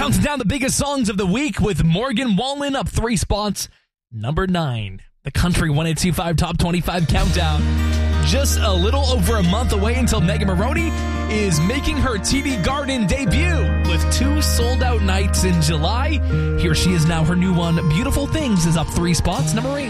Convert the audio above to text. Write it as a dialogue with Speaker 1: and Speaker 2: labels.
Speaker 1: Counting down the biggest songs of the week with Morgan Wallen up 3 spots. Number 9, the Country 102.5 Top 25 Countdown. Just a little over a month away until Megan Moroney is making her TD Garden debut with 2 sold-out nights in July. Here she is now. Her new one, Beautiful Things, is up 3 spots. Number 8.